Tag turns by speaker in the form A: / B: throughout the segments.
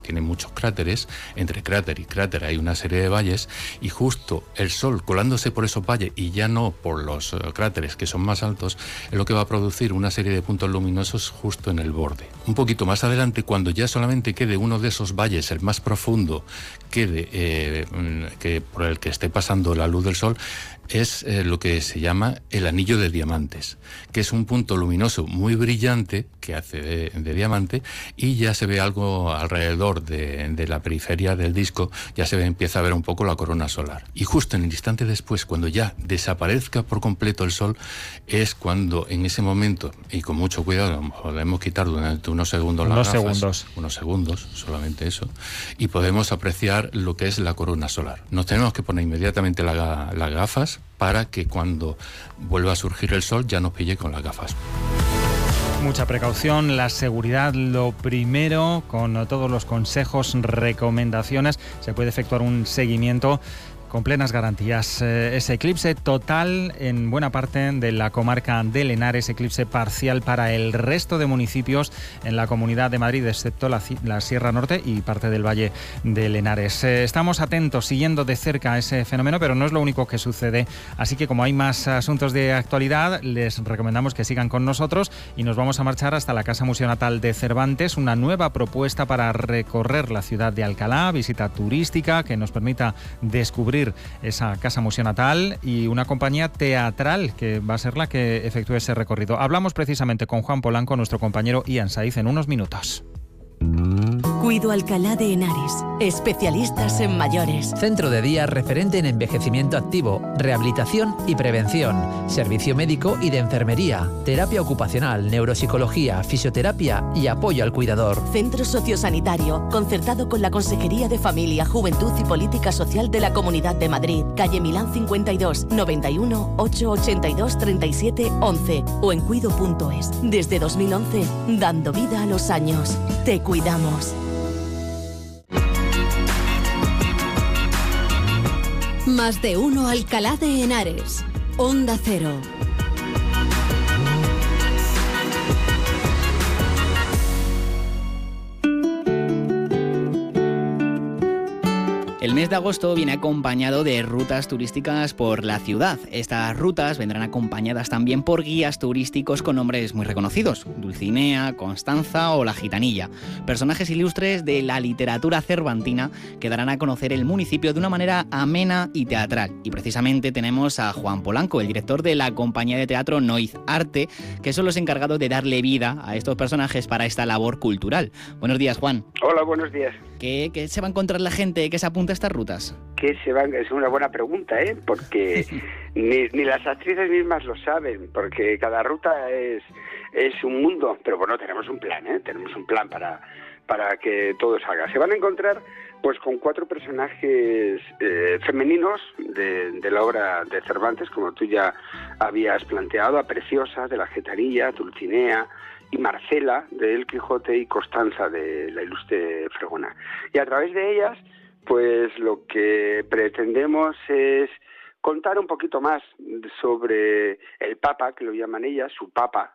A: Tiene muchos cráteres, entre cráter y cráter hay una serie de valles y justo el Sol colándose por esos valles y ya no por los cráteres que son más altos, es lo que va a producir una serie de puntos luminosos justo en el borde. Un poquito más adelante, cuando ya solamente quede uno de esos valles, el más profundo, que por el que esté pasando la luz del Sol, es lo que se llama el anillo de diamantes, que es un punto luminoso muy brillante que hace de diamante, y ya se ve algo alrededor de la periferia del disco, ya empieza a ver un poco la corona solar. Y justo en el instante después, cuando ya desaparezca por completo el Sol, es cuando en ese momento, y con mucho cuidado, podemos quitar durante unos segundos las gafas, unos segundos, solamente eso, y podemos apreciar lo que es la corona solar. Nos tenemos que poner inmediatamente las gafas para que cuando vuelva a surgir el Sol ya nos pille con las gafas.
B: Mucha precaución, la seguridad lo primero, con todos los consejos, recomendaciones. Se puede efectuar un seguimiento con plenas garantías. Ese eclipse total en buena parte de la comarca del Henares, eclipse parcial para el resto de municipios en la Comunidad de Madrid, excepto la Sierra Norte y parte del Valle del Henares. Estamos atentos, siguiendo de cerca ese fenómeno, pero no es lo único que sucede. Así que como hay más asuntos de actualidad, les recomendamos que sigan con nosotros y nos vamos a marchar hasta la Casa Museo Natal de Cervantes, una nueva propuesta para recorrer la ciudad de Alcalá, visita turística que nos permita descubrir esa Casa Museo Natal, y una compañía teatral que va a ser la que efectúe ese recorrido. Hablamos precisamente con Juan Polanco, nuestro compañero Ian Saiz, en unos minutos.
C: Cuido Alcalá de Henares, especialistas en mayores.
D: Centro de día referente en envejecimiento activo, rehabilitación y prevención, servicio médico y de enfermería, terapia ocupacional, neuropsicología, fisioterapia y apoyo al cuidador.
C: Centro sociosanitario, concertado con la Consejería de Familia, Juventud y Política Social de la Comunidad de Madrid, calle Milán 52, 91 882 37 11 o en cuido.es. Desde 2011, dando vida a los años. Te cuidamos.
E: Más de uno Alcalá de Henares. Onda Cero.
F: El mes de agosto viene acompañado de rutas turísticas por la ciudad. Estas rutas vendrán acompañadas también por guías turísticos con nombres muy reconocidos: Dulcinea, Constanza o La Gitanilla. Personajes ilustres de la literatura cervantina que darán a conocer el municipio de una manera amena y teatral. Y precisamente tenemos a Juan Polanco, el director de la compañía de teatro Noiz Arte, que son los encargados de darle vida a estos personajes para esta labor cultural. Buenos días, Juan.
G: Hola, buenos días.
F: ¿Qué se va a encontrar la gente que se apunta a estas rutas?
G: Es una buena pregunta, porque ni las actrices mismas lo saben, porque cada ruta es un mundo. Pero bueno, tenemos un plan, tenemos un plan para que todo salga. Se van a encontrar pues con 4 personajes femeninos de la obra de Cervantes, como tú ya habías planteado: a Preciosa, de La Gitanilla, Dulcinea y Marcela, de El Quijote, y Constanza, de La Ilustre Fregona. Y a través de ellas, pues lo que pretendemos es contar un poquito más sobre el Papa, que lo llaman ellas, su papá,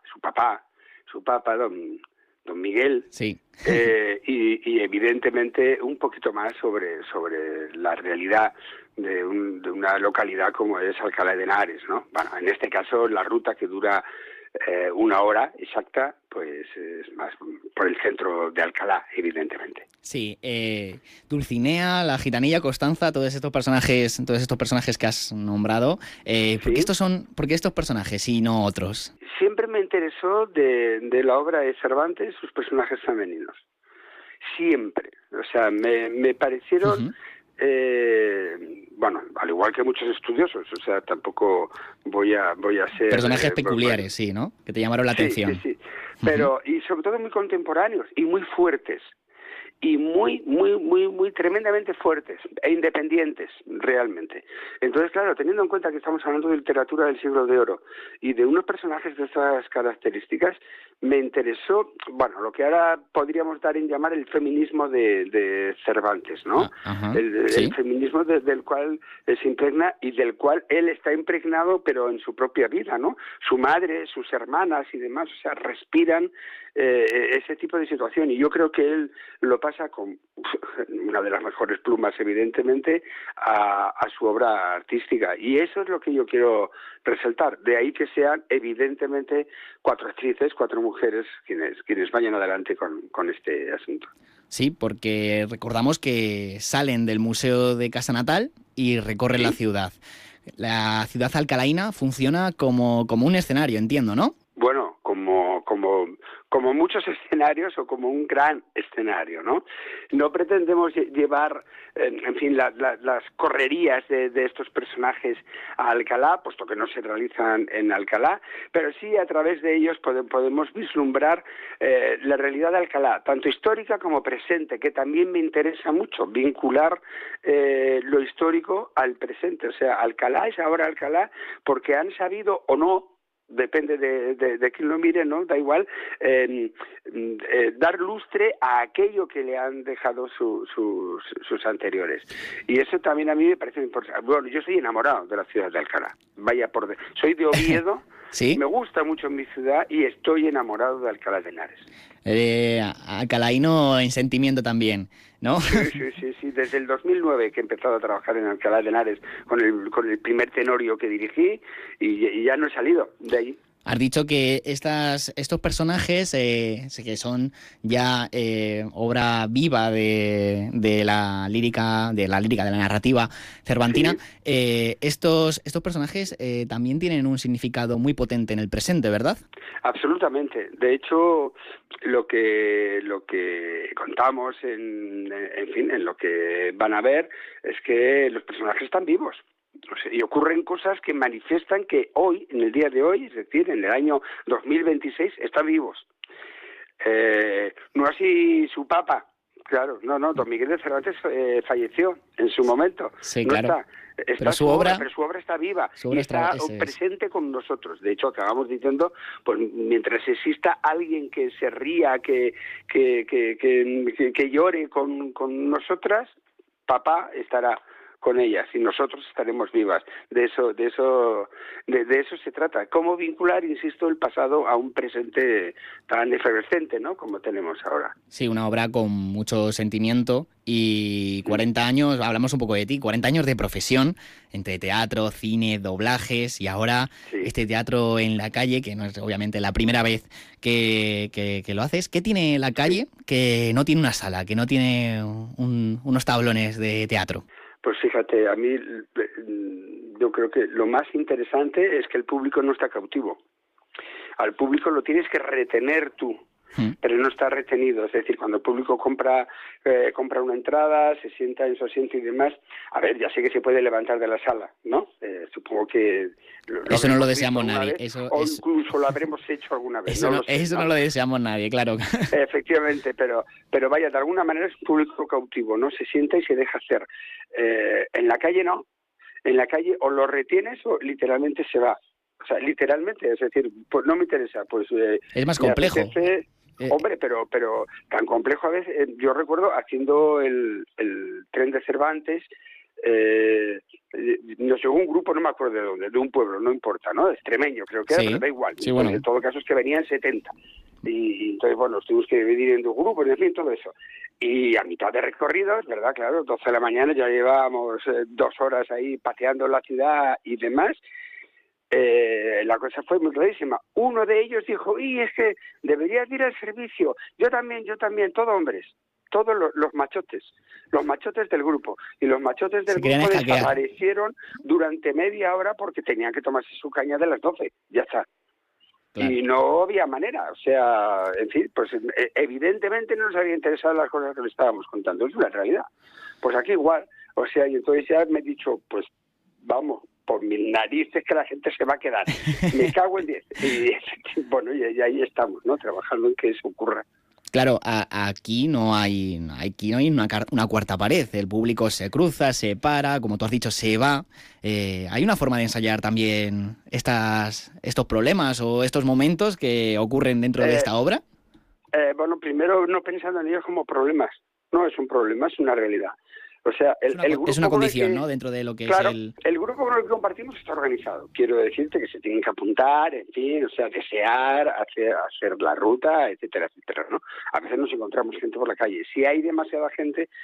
G: don Miguel,
F: sí.
G: y evidentemente un poquito más sobre la realidad de una localidad como es Alcalá de Henares, ¿no? Bueno, en este caso la ruta, que dura 1 hora exacta, pues es más por el centro de Alcalá, evidentemente.
F: Sí, Dulcinea, La Gitanilla, Constanza, todos estos personajes que has nombrado. ¿Por qué estos personajes y no otros?
G: Siempre me interesó de la obra de Cervantes sus personajes femeninos. Siempre. O sea, me parecieron... bueno, al igual que muchos estudiosos, o sea, tampoco voy a ser...
F: Personajes peculiares, sí, ¿no? Que te llamaron la atención.
G: Sí. Pero, y sobre todo muy contemporáneos y muy fuertes. Y muy tremendamente fuertes e independientes, realmente. Entonces, claro, teniendo en cuenta que estamos hablando de literatura del siglo de oro y de unos personajes de estas características, me interesó, bueno, lo que ahora podríamos dar en llamar el feminismo de Cervantes, ¿no? El feminismo del cual se impregna y del cual él está impregnado, pero en su propia vida, ¿no? Su madre, sus hermanas y demás, o sea, respiran ese tipo de situación. Y yo creo que él lo pasa con una de las mejores plumas, evidentemente, a su obra artística. Y eso es lo que yo quiero resaltar. De ahí que sean, evidentemente, 4 actrices, 4 mujeres quienes vayan adelante con este asunto.
F: Sí, porque recordamos que salen del Museo de Casa Natal y recorren la ciudad. La ciudad alcalaína funciona como un escenario, entiendo, ¿no?
G: Bueno, como muchos escenarios o como un gran escenario, ¿no? No pretendemos llevar, en fin, las correrías de estos personajes a Alcalá, puesto que no se realizan en Alcalá, pero sí a través de ellos podemos vislumbrar la realidad de Alcalá, tanto histórica como presente, que también me interesa mucho vincular lo histórico al presente. O sea, Alcalá es ahora Alcalá porque han sabido o no, depende de quién lo mire, ¿no? Da igual, dar lustre a aquello que le han dejado sus anteriores. Y eso también a mí me parece importante. Bueno, yo soy enamorado de la ciudad de Alcalá. Soy de Oviedo,
F: ¿Sí?
G: Me gusta mucho mi ciudad y estoy enamorado de Alcalá de Henares.
F: Alcalaíno en sentimiento también, ¿no?
G: Sí. Desde el 2009 que he empezado a trabajar en Alcalá de Henares con el primer Tenorio que dirigí y ya no he salido de ahí.
F: Has dicho que estos personajes, que son ya obra viva de la lírica, de la narrativa cervantina, sí. Estos personajes también tienen un significado muy potente en el presente, ¿verdad?
G: Absolutamente. De hecho, lo que contamos en lo que van a ver es que los personajes están vivos. Y ocurren cosas que manifiestan que hoy, en el día de hoy, es decir, en el año 2026, están vivos. No así su papa, claro, no, don Miguel de Cervantes falleció en su momento.
F: Sí,
G: no
F: claro.
G: Está su obra, pero su obra está viva y está presente con nosotros. De hecho, acabamos diciendo, pues mientras exista alguien que se ría, que llore con nosotras, papá estará con ellas y nosotros estaremos vivas. De eso se trata. Cómo vincular, insisto, el pasado a un presente tan efervescente, ¿no?, como tenemos ahora.
F: Sí, una obra con mucho sentimiento y 40 años, hablamos un poco de ti, 40 años de profesión entre teatro, cine, doblajes y ahora este teatro en la calle, que no es obviamente la primera vez que lo haces. ¿Qué tiene la calle que no tiene una sala, que no tiene unos tablones de teatro?
G: Pues fíjate, a mí yo creo que lo más interesante es que el público no está cautivo. Al público lo tienes que retener tú, pero no está retenido. Es decir, cuando el público compra una entrada, se sienta en su asiento y demás, a ver, ya sé que se puede levantar de la sala, ¿no? Supongo que...
F: Eso no lo deseamos nadie.
G: Incluso lo habremos hecho alguna vez.
F: Eso no lo deseamos nadie, claro.
G: Efectivamente, pero vaya, de alguna manera es un público cautivo, ¿no? Se sienta y se deja hacer. En la calle no. En la calle o lo retienes o literalmente se va. O sea, literalmente, es decir, pues no me interesa. Pues
F: es más complejo.
G: Hombre, pero tan complejo a veces. Yo recuerdo haciendo el tren de Cervantes, nos llegó un grupo, no me acuerdo de dónde, de un pueblo, no importa, ¿no? Extremeño, creo que era, pero da igual.
F: Sí, bueno.
G: En todo caso es que venían 70. Y entonces, bueno, nos tuvimos que dividir en 2 grupos, en fin, todo eso. Y a mitad de recorrido, es verdad, claro, 12 de la mañana, ya llevábamos 2 horas ahí pateando la ciudad y demás. La cosa fue muy clarísima. Uno de ellos dijo, es que deberías ir al servicio. Yo también, todos hombres. Todos los machotes del grupo. Y los machotes del grupo desaparecieron durante media hora porque tenían que tomarse su caña de las 12. Ya está. Claro. Y no había manera. O sea, en fin, pues evidentemente no nos había interesado las cosas que le estábamos contando. Es una realidad. Pues aquí igual. O sea, y entonces ya me he dicho, pues vamos, por mis narices que la gente se va a quedar. Me cago en 10. Y bueno, y ahí estamos, ¿no? Trabajando en que eso ocurra.
F: Claro, aquí no hay una cuarta pared. El público se cruza, se para, como tú has dicho, se va. ¿Hay una forma de ensayar también estos problemas o estos momentos que ocurren dentro de esta obra? Bueno,
G: primero no pensando en ellos como problemas. No es un problema, es una realidad. O sea, el grupo
F: es una condición, ¿no? Dentro de lo que
G: claro,
F: es
G: el grupo con el que compartimos está organizado. Quiero decirte que se tienen que apuntar, en fin, o sea, desear, hacer la ruta, etcétera, etcétera, ¿no? A veces nos encontramos gente por la calle. Si hay demasiada gente,